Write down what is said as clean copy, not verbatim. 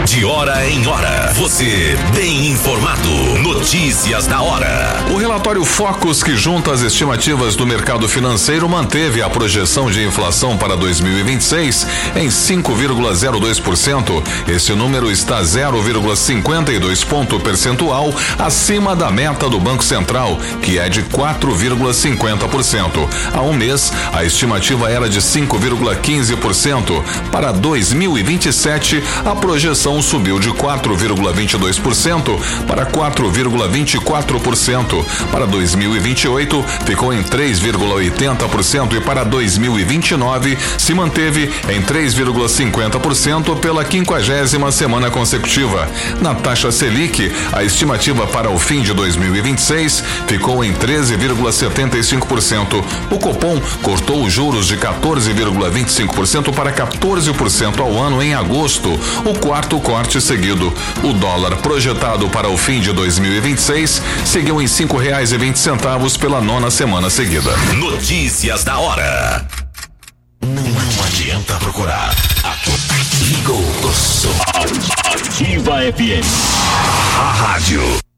De hora em hora, você bem informado. Notícias da hora. O relatório Focus, que junta as estimativas do mercado financeiro, manteve a projeção de inflação para 2026 em 5,02%. Esse número está 0,52 ponto percentual acima da meta do Banco Central, que é de 4,50%. Há um mês, a estimativa era de 5,15%. Para 2027, a projeção subiu de 4,22% para 4,24%. Para 2028, ficou em 3,80% e para 2029 se manteve em 3,50% pela 50ª semana consecutiva. Na taxa Selic, a estimativa para o fim de 2026 ficou em 13,75%. O Copom cortou os juros de 14,25% para 14% ao ano em agosto, o quarto corte seguido. O dólar projetado para o fim de 2026 seguiu em R$5,20 pela 9ª semana seguida. Notícias da hora. Não adianta procurar. Ligou o som. Ativa FM. A rádio